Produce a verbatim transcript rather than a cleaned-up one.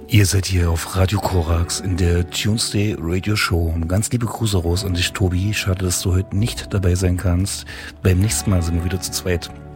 Ihr seid hier auf Radio Korax in der Tuesday Radio Show. Ganz liebe Grüße raus an dich, Tobi. Schade, dass du heute nicht dabei sein kannst. Beim nächsten Mal sind wir wieder zu zweit.